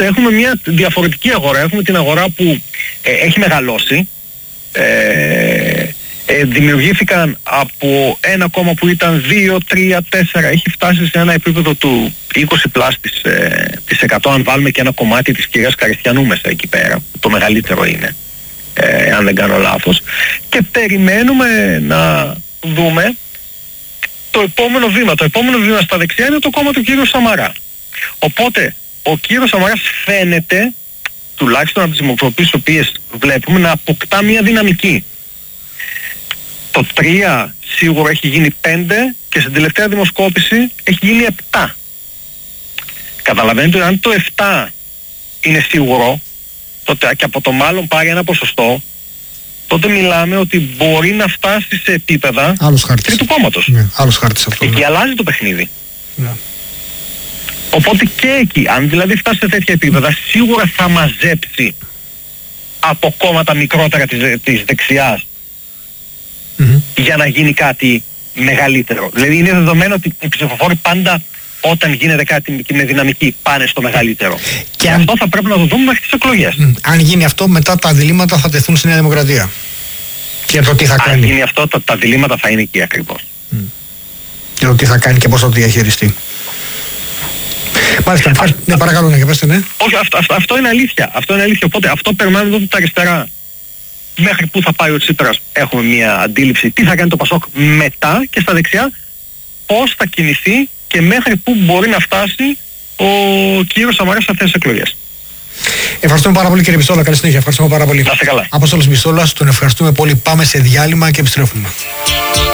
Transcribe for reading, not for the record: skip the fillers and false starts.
κοιτάξτε, έχουμε μια διαφορετική αγορά. Έχουμε την αγορά που έχει μεγαλώσει. Δημιουργήθηκαν από ένα κόμμα που ήταν 2, 3, 4, έχει φτάσει σε ένα επίπεδο του 20 της 100, αν βάλουμε και ένα κομμάτι της κυρίας Καριστιανού μέσα εκεί πέρα, το μεγαλύτερο είναι, αν δεν κάνω λάθος, και περιμένουμε να δούμε το επόμενο βήμα. Το επόμενο βήμα στα δεξιά είναι το κόμμα του κύριου Σαμαρά. Οπότε ο κύριος Σαμαράς φαίνεται, τουλάχιστον από τις δημοσκοπήσεις τις οποίες βλέπουμε, να αποκτά μια δυναμική. Το 3 σίγουρα έχει γίνει 5 και στην τελευταία δημοσκόπηση έχει γίνει 7. Καταλαβαίνετε ότι αν το 7 είναι σίγουρο, τότε και από το μάλλον πάρει ένα ποσοστό, τότε μιλάμε ότι μπορεί να φτάσει σε επίπεδα τρίτου κόμματος. Ναι, άλλος χάρτης αυτό. Εκεί αλλάζει το παιχνίδι. Ναι. Οπότε και εκεί, αν δηλαδή φτάσει σε τέτοια επίπεδα, σίγουρα θα μαζέψει από κόμματα μικρότερα της δεξιάς για να γίνει κάτι μεγαλύτερο. Δηλαδή είναι δεδομένο ότι οι ψηφοφόροι πάντα όταν γίνεται κάτι με δυναμική πάνε στο μεγαλύτερο. Και αυτό θα πρέπει να το δούμε μέχρι τις εκλογές. Αν γίνει αυτό, μετά τα διλήμματα θα τεθούν στη Νέα Δημοκρατία. Και το τι θα κάνει. Αν γίνει αυτό, τα διλήμματα θα είναι εκεί ακριβώς. Και το τι θα κάνει και πώς θα το διαχειριστεί. Μάλιστα, ναι, παρακαλώ να πέστε, ναι. Όχι, αυτό είναι αλήθεια. Αυτό είναι αλήθεια. Οπότε αυτό περνάμε εδώ τα αριστερά. Μέχρι πού θα πάει ο Τσίπρας έχουμε μια αντίληψη τι θα κάνει το Πασόκ μετά, και στα δεξιά πώς θα κινηθεί και μέχρι πού μπορεί να φτάσει ο κύριος Σαμαράς σε αυτές τις εκλογές. Ευχαριστούμε πάρα πολύ, κύριε Μισόλα. Καλή συνέχεια. Ευχαριστούμε πάρα πολύ. Να είστε καλά. Απόστολος Μισόλας, τον ευχαριστούμε πολύ. Πάμε σε διάλειμμα και επιστρέφουμε.